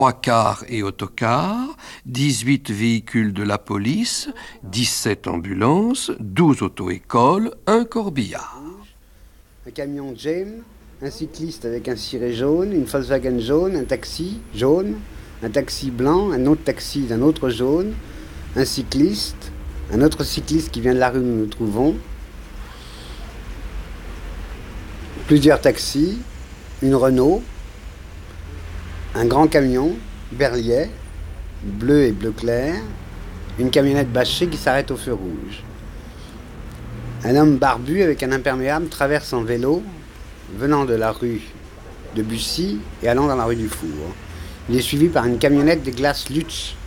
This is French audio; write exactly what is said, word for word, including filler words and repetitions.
trois cars et autocars, dix-huit véhicules de la police, dix-sept ambulances, douze auto-écoles, un corbillard. Un camion James, un cycliste avec un ciré jaune, une Volkswagen jaune, un taxi jaune, un taxi blanc, un autre taxi d'un autre jaune, un cycliste, un autre cycliste qui vient de la rue où nous nous trouvons, plusieurs taxis, une Renault, un grand camion, Berliet, bleu et bleu clair, une camionnette bâchée qui s'arrête au feu rouge. Un homme barbu avec un imperméable traverse en vélo, venant de la rue de Bussy et allant dans la rue du Four. Il est suivi par une camionnette des glaces Lutz.